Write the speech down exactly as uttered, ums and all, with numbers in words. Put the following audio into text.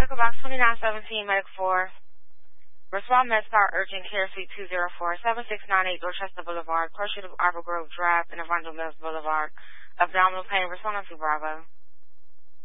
Medical Box twenty-nine seventeen, Medic four. Respond MedStar Urgent Care Suite two oh four, seven six nine eight Dorchester Boulevard, Pursuit of Arbor Grove Drive, and Arundel Mills Boulevard. Abdominal pain, responding to Bravo.